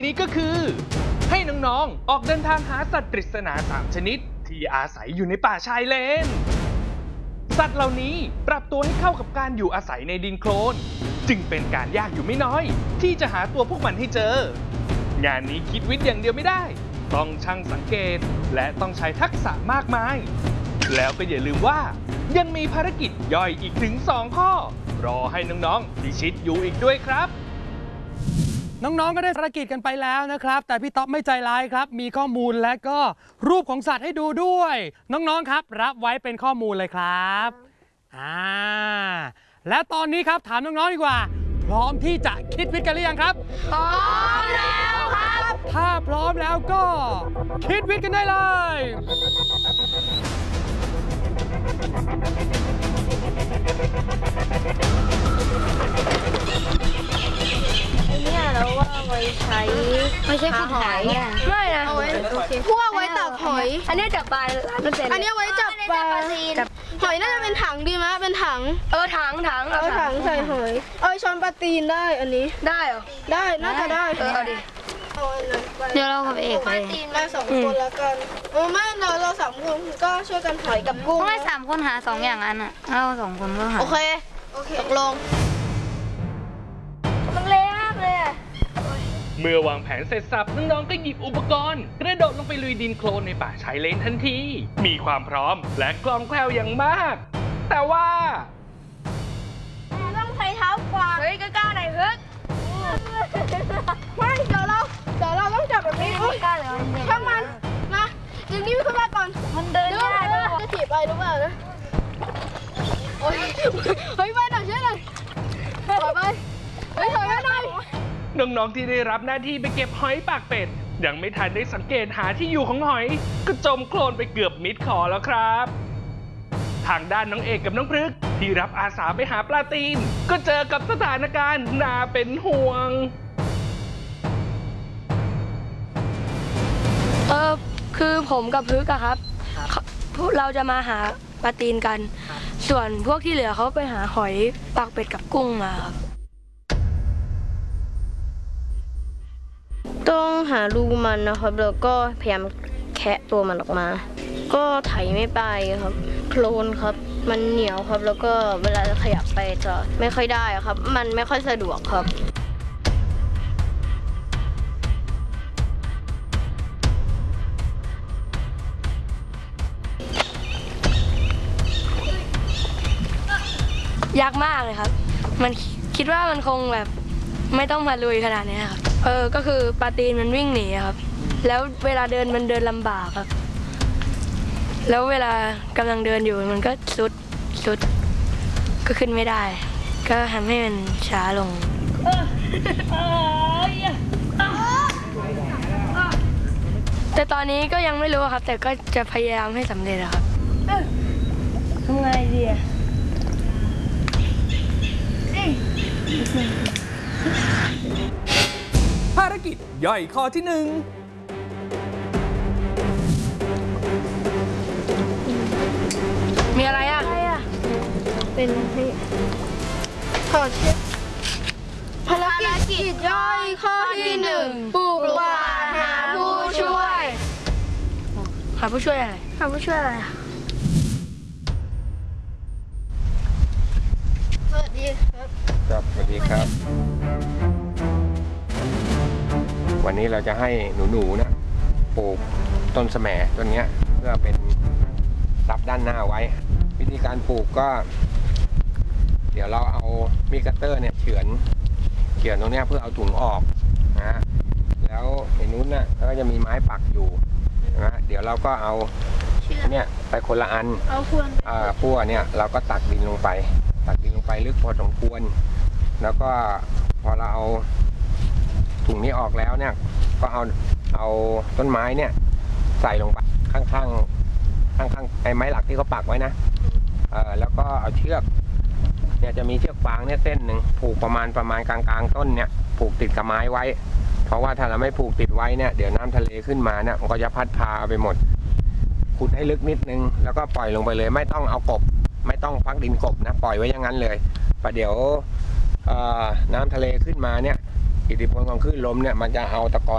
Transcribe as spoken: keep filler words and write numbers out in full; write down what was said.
นี้ก็คือให้น้องๆออกเดินทางหาสัตว์ปริศนาสามชนิดที่อาศัยอยู่ในป่าชายเลนสัตว์เหล่านี้ปรับตัวให้เข้ากับการอยู่อาศัยในดินโคลนจึงเป็นการยากอยู่ไม่น้อยที่จะหาตัวพวกมันให้เจองานนี้คิดวิทย์อย่างเดียวไม่ได้ต้องช่างสังเกตและต้องใช้ทักษะมากมายแล้วก็อย่าลืมว่ายังมีภารกิจย่อยอีกถึงสองข้อรอให้น้องๆพิชิตอยู่อีกด้วยครับน้องๆ ก็ได้ภารกิจกันไปแล้วนะครับแต่พี่ต๊อบไม่ใจร้ายครับมีข้อมูลและก็รูปของสัตว์ให้ดูด้วยน้องๆ ครับรับไว้เป็นข้อมูลเลยครับอ่าและตอนนี้ครับถามน้องๆ ดีกว่าพร้อมที่จะคิดวิทย์กันหรือยังครับพร้อมแล้วครับถ้าพร้อมแล้วก็คิดวิทย์กันได้เลยเนี่ยเราว่าไว้ใช้ไม่ใช่ขุดหอยไม่นะพวกไว้ตักหอยอันนี้จับปลาอันนี้ไว้จับปลาหอยน่าจะเป็นถังดีไหมเป็นถังเออถังถังเออถังใส่หอยเออช้อนปลาตีนได้อันนี้ได้เหรอได้น่าจะได้เออเอาดิเดี๋ยวเรากับเอกไปมาสองคนแล้วกันโอ้ไม่เราเราสามคนก็ช่วยกันหอยกับกุ้งไม่สามคนหาสองอย่างอันอ่ะเราสองคนก็หาโอเคโอเคตกลงมันเละมากเลยอะเมื่อวางแผนเสร็จสับน้องๆก็หยิบอุปกรณ์กระโดดลงไปลุยดินโคลนในป่าชายเลนทันทีมีความพร้อมและคล่องแคล่วอย่างมากแต่ว่าต้องใช้เท้ากวางเฮ้ยกล้าๆหน่อยเฮ้ยไม่เดี๋ยวเราเดี๋ยวเราต้องจับแบบนี้กล้าเลยช่างมันมาดึงนิ้วขึ้นมาก่อนมันเดินยากจะถีบไปหรือเปล่านะโอ้ยเฮ้ยไปหน่อยช่วยหน่อยถอยไปเฮ้ยถอยไปหน่อยน้องๆที่ได้รับหน้าที่ไปเก็บหอยปากเป็ดยังไม่ทันได้สังเกตหาที่อยู่ของหอยก็จมโคลนไปเกือบมิดคอแล้วครับทางด้านน้องเอกกับน้องพฤกษ์ที่รับอาสาไปหาปลาตีนก็เจอกับสถานการณ์น่าเป็นห่วงเออคือผมกับพฤกษ์อะครับพวกเราจะมาหาปลาตีนกันส่วนพวกที่เหลือเขาไปหาหอยปากเป็ดกับกุ้งมาครับต้องหารูมันนะครับแล้วก็พยายามแคะตัวมันออกมาก็ไถไม่ไปครับโคลนครับมันเหนียวครับแล้วก็เวลาขยับไปจะไม่ค่อยได้ครับมันไม่ค่อยสะดวกครับยากมากเลยครับมันคิดว่ามันคงแบบไม่ต้องมาลุยขนาดนี้ครับเออก็คือปลาตีนมันวิ่งหนีครับแล้วเวลาเดินมันเดินลำบากครับแล้วเวลากำลังเดินอยู่มันก็สุดสุดก็ขึ้นไม่ได้ก็ทำให้มันช้าลงแต่ตอนนี้ก็ยังไม่รู้ครับแต่ก็จะพยายามให้สำเร็จครับทำไงดีอะภารกิจย่อยข้อที่หนึ่งมีอะไรอ่ะเป็นให้ขอเช็คภารกิจย่อยข้อที่หนึ่งปลูกป่าหาผู้ช่วยหาผู้ช่วยอะไรหาผู้ช่วยอะไรสวัสดีครับครับสวัสดีครับวันนี้เราจะให้หนูๆนะปลูกต้นแสมต้นนี้เพื่อเป็นซับด้านหน้าไว้วิธีการปลูกก็เดี๋ยวเราเอามีดคัตเตอร์เนี่ยเฉือนเฉือนตรงนี้เพื่อเอาถุงออกนะแล้วไอ้นู้นน่ะก็จะมีไม้ปักอยู่นะเดี๋ยวเราก็เอาเนี่ยไปคนละอันเอาพวนอ่าพั่วเนี่ยเราก็ตักดินลงไปตักดินลงไปลึกพอสมควรแล้วก็พอเราเอาถุงนี้ออกแล้วเนี่ยก็เอาเอาต้นไม้เนี่ยใส่ลงไปข้างๆข้างๆไอ้ไม้หลักที่เขาปักไว้นะเออแล้วก็เอาเชือกเนี่ยจะมีเชือกฟางเนี่ยเส้นหนึ่งผูกประมาณประมาณกลางๆต้นเนี่ยผูกติดกับไม้ไว้เพราะว่าถ้าเราไม่ผูกติดไว้เนี่ยเดี๋ยวน้ำทะเลขึ้นมาเนี่ยมันก็จะพัดพาไปหมดขุดให้ลึกนิดนึงแล้วก็ปล่อยลงไปเลยไม่ต้องเอากบไม่ต้องพักดินกบนะปล่อยไว้อย่างนั้นเลยประเดี๋ยวน้ำทะเลขึ้นมาเนี่ยอิทธิพลของคลื่นลมเนี่ยมันจะเอาตะกอน